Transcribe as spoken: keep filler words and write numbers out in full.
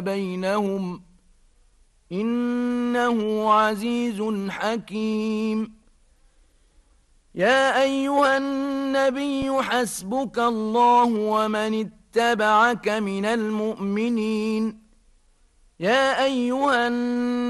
بينهم إنه عزيز حكيم. يا أيها النبي حسبك الله ومن اتبعك من المؤمنين. يا أيها النبي